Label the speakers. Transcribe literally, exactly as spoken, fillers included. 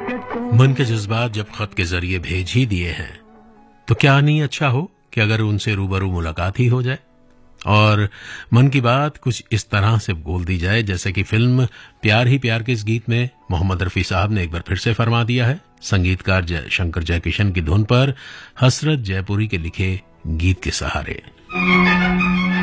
Speaker 1: मन के जज्बात जब खत के जरिए भेज ही दिए हैं तो क्या नहीं अच्छा हो कि अगर उनसे रूबरू मुलाकात ही हो जाए और मन की बात कुछ इस तरह से बोल दी जाए जैसे कि फिल्म प्यार ही प्यार के इस गीत में मोहम्मद रफी साहब ने एक बार फिर से फरमा दिया है, संगीतकार जय शंकर जयकिशन की धुन पर हसरत जयपुरी के लिखे गीत के सहारे।